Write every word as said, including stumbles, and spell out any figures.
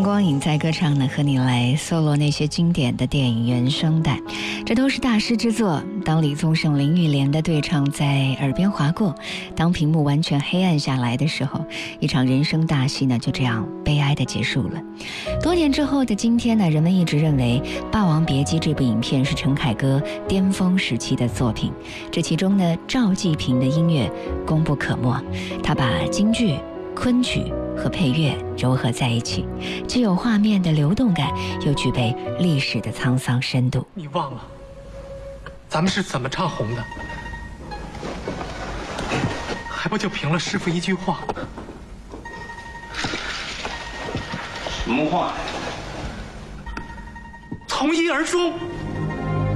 光影在歌唱呢，和你来搜罗那些经典的电影原声带，这都是大师之作。当李宗盛、林忆莲的对唱在耳边划过，当屏幕完全黑暗下来的时候，一场人生大戏呢就这样悲哀的结束了。多年之后的今天呢，人们一直认为《霸王别姬》这部影片是陈凯歌巅峰时期的作品，这其中呢，赵季平的音乐功不可没，他把京剧、昆曲和配乐糅合在一起，既有画面的流动感，又具备历史的沧桑深度。 你忘了咱们是怎么唱红的？还不就凭了师傅一句话？ 什么话？ 从一而终。